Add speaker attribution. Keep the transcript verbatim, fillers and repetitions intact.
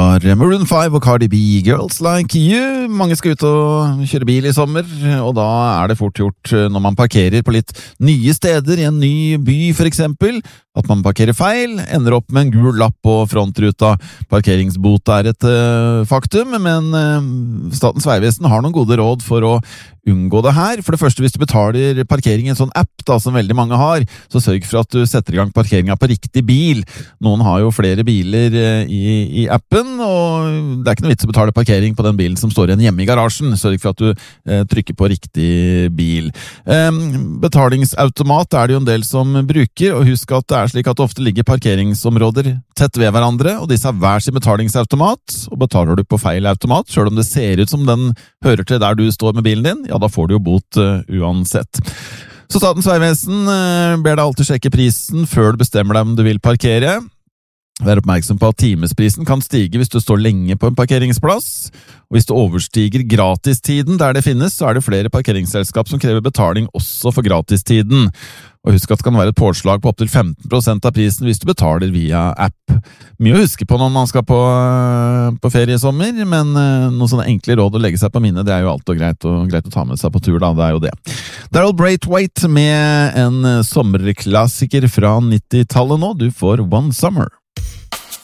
Speaker 1: var Maroon five og Cardi B, Girls Like You. Mange skal ut og kjøre bil i sommer, og da er det fort gjort når man parkerer på litt nye steder i en ny by for eksempel, at man parkerer feil, ender opp med en gul lapp på frontruta. Parkeringsbot er et uh, faktum, men uh, Statens vegvesen har noen gode råd for å unngå det her. For det første, hvis du betaler parkering i en sånn app da, som veldig mange har, så sørg for at du setter i gang parkeringen på riktig bil. Noen har jo flere biler uh, i, i appen, og det er ikke noe vits å betale parkering på den bilen som står igjen hjemme i garasjen. Sørg for at du uh, trykker på riktig bil. Um, betalingsautomat er det jo en del som bruker, og husk at det er slik at det ofte ligger parkeringsområder tett ved hverandre, og disse har hver sin betalingsautomat, og betaler du på feil automat, selv om det ser ut som den hører til der du står med bilen din, ja, da får du jo bot uh, uansett. Så Statens vegvesen uh, ber deg alltid sjekke prisen før du bestemmer deg om du vil parkere. Vær oppmerksom på at timesprisen kan stige hvis du står lenge på en parkeringsplass, og hvis du overstiger gratistiden der det finnes, så er det flere parkeringsselskap som krever betaling også for gratistiden. Og husk at det kan være et påslag på opp til femten prosent av prisen hvis du betaler via app. Mye å huske på når man skal på, på ferie i sommer, men noen sånne enkle råd å legge seg på minne, det er jo alt og greit, og greit å ta med seg på tur da, det er jo det. Daryl Braithwaite med en sommerklassiker fra nittitallet nå, du får One Summer.